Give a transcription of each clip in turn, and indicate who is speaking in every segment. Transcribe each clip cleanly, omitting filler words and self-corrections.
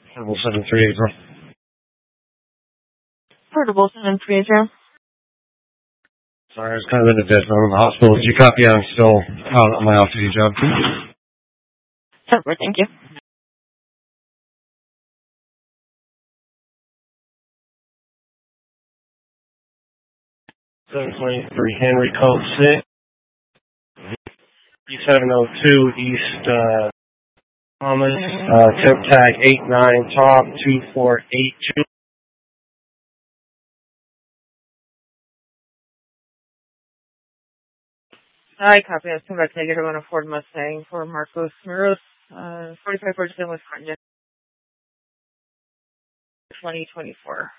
Speaker 1: Portable 738.
Speaker 2: Portable 730.
Speaker 1: Sorry, I was kind of in a dead zone in the hospital. Did you copy? I'm still out on my off-duty job.
Speaker 2: Super, thank you.
Speaker 1: 723 Henry Code 6. 702 East Thomas. Temp tag 89 top 2482.
Speaker 2: Hi, copy. I've come back negative on a Ford Mustang for Marcos Muros, 45 Ferguson, Wisconsin, 2024.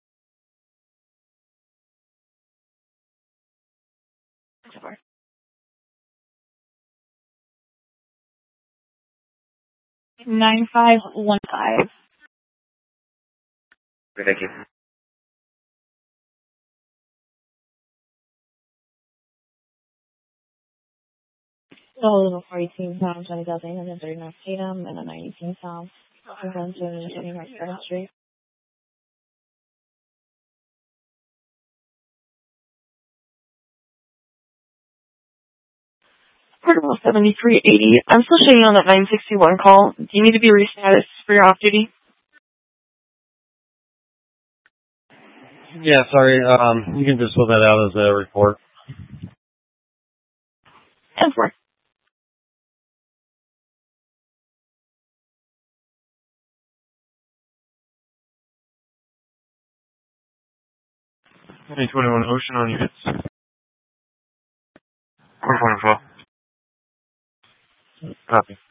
Speaker 2: Sorry. 9515.
Speaker 1: Thank you.
Speaker 2: So, 42 pounds, 20,839 Tatum, and a 19 pounds. 120 North Front Street. Portable 7380. I'm still showing on that 961 call. Do you need to be restatus for your off duty?
Speaker 1: Yeah, sorry. You can just fill that out as a report.
Speaker 2: And for
Speaker 1: 2021 Ocean on units. 424. Copy.